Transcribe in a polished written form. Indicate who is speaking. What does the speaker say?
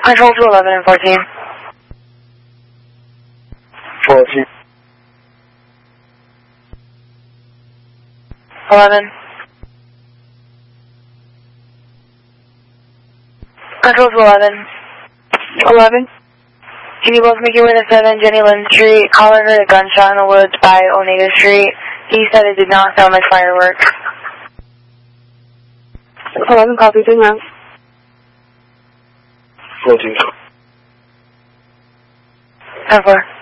Speaker 1: Control to 11 and 14.
Speaker 2: 14.
Speaker 1: 11. Control to 11.
Speaker 3: 11.
Speaker 1: Can you both make your way to 7 Jenny Lynn Street? Caller heard a gunshot in the woods by Oneida Street. He said it did not sound like fireworks.
Speaker 3: 11, copy, 2 now.
Speaker 2: 14.
Speaker 1: 10-4.